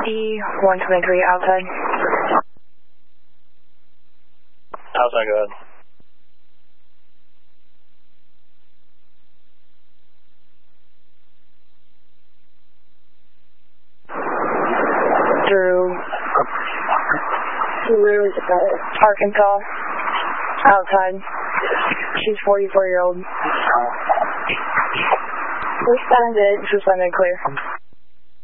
E123 outside. Outside, go ahead. Drew. Where was it better? Arkansas. Outside. She's 44-year-old. Suspended. Suspended, clear.